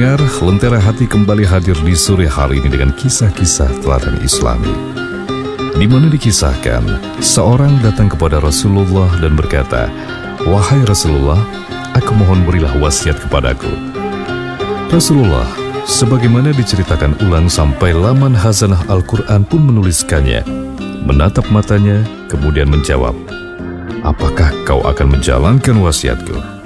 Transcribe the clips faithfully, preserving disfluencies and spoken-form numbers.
pendengar, Lentera Hati kembali hadir di sore hari ini dengan kisah-kisah teladan Islami, di mana dikisahkan seorang datang kepada Rasulullah dan berkata, "Wahai Rasulullah, aku mohon berilah wasiat kepadaku." Rasulullah, sebagaimana diceritakan ulang sampai laman Hazanah Al-Quran pun menuliskannya, menatap matanya kemudian menjawab, "Apakah kau akan menjalankan wasiatku?"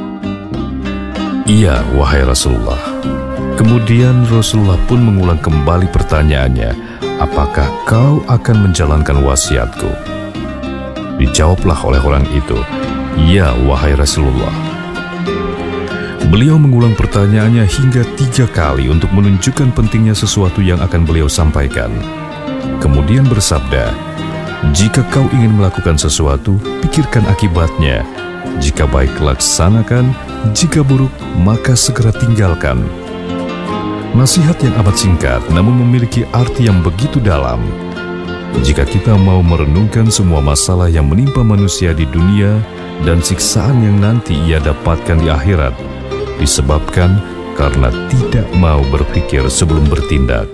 "Iya, wahai Rasulullah." Kemudian Rasulullah pun mengulang kembali pertanyaannya, "Apakah kau akan menjalankan wasiatku?" Dijawablah oleh orang itu, "Iya, wahai Rasulullah." Beliau mengulang pertanyaannya hingga tiga kali untuk menunjukkan pentingnya sesuatu yang akan beliau sampaikan. Kemudian bersabda, "Jika kau ingin melakukan sesuatu, pikirkan akibatnya. Jika baik, laksanakan. Jika buruk, maka segera tinggalkan." Nasihat yang amat singkat namun memiliki arti yang begitu dalam. Jika kita mau merenungkan semua masalah yang menimpa manusia di dunia dan siksaan yang nanti ia dapatkan di akhirat, disebabkan karena tidak mau berpikir sebelum bertindak.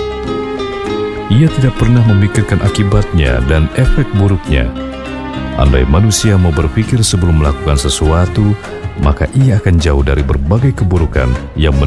Ia tidak pernah memikirkan akibatnya dan efek buruknya. Andai manusia mau berpikir sebelum melakukan sesuatu, maka ia akan jauh dari berbagai keburukan yang